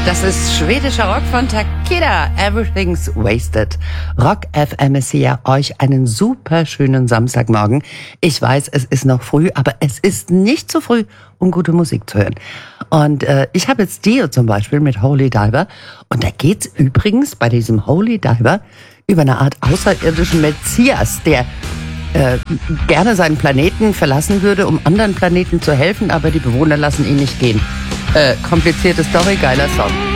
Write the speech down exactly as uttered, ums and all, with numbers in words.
Das ist schwedischer Rock von Takeda. Everything's Wasted. Rock F M ist hier, euch einen super schönen Samstagmorgen. Ich weiß, es ist noch früh, aber es ist nicht zu früh, um gute Musik zu hören. Und äh, ich habe jetzt Dio zum Beispiel mit Holy Diver. Und da geht's übrigens bei diesem Holy Diver über eine Art außerirdischen Messias, der äh, gerne seinen Planeten verlassen würde, um anderen Planeten zu helfen, aber die Bewohner lassen ihn nicht gehen. Äh, komplizierte Story, geiler Song.